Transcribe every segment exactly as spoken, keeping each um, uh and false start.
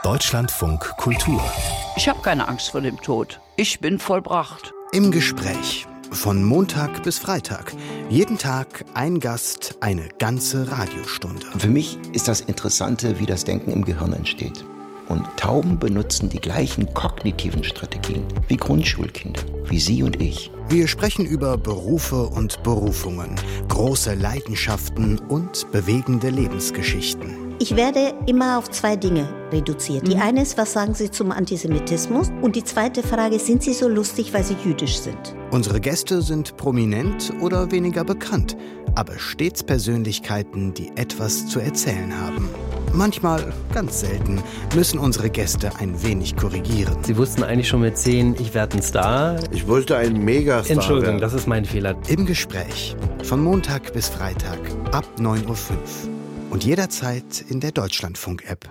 Deutschlandfunk Kultur. Ich habe keine Angst vor dem Tod. Ich bin vollbracht. Im Gespräch. Von Montag bis Freitag. Jeden Tag ein Gast, eine ganze Radiostunde. Für mich ist das Interessante, wie das Denken im Gehirn entsteht. Und Tauben benutzen die gleichen kognitiven Strategien wie Grundschulkinder, wie Sie und ich. Wir sprechen über Berufe und Berufungen, große Leidenschaften und bewegende Lebensgeschichten. Ich werde immer auf zwei Dinge reduziert. Die eine ist, was sagen Sie zum Antisemitismus? Und die zweite Frage, sind Sie so lustig, weil Sie jüdisch sind? Unsere Gäste sind prominent oder weniger bekannt, aber stets Persönlichkeiten, die etwas zu erzählen haben. Manchmal, ganz selten, müssen unsere Gäste ein wenig korrigieren. Sie wussten eigentlich schon mit zehn, ich werde ein Star. Ich wollte ein Megastar Entschuldigung, werden. das ist mein Fehler. Im Gespräch. Von Montag bis Freitag ab neun Uhr fünf. Und jederzeit in der Deutschlandfunk-App.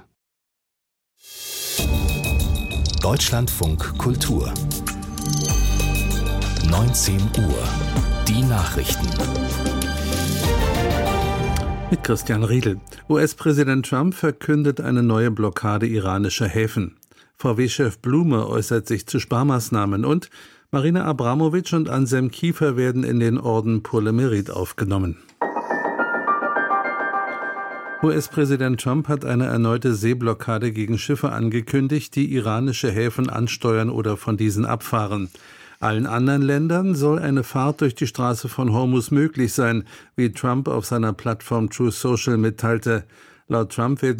Deutschlandfunk Kultur. neunzehn Uhr. Die Nachrichten. Mit Christian Riedel. U S-Präsident Trump verkündet eine neue Blockade iranischer Häfen. V W-Chef Blume äußert sich zu Sparmaßnahmen und Marina Abramovic und Anselm Kiefer werden in den Orden Pour le Mérite aufgenommen. U S-Präsident Trump hat eine erneute Seeblockade gegen Schiffe angekündigt, die iranische Häfen ansteuern oder von diesen abfahren. Allen anderen Ländern soll eine Fahrt durch die Straße von Hormuz möglich sein, wie Trump auf seiner Plattform Truth Social mitteilte. Laut Trump werden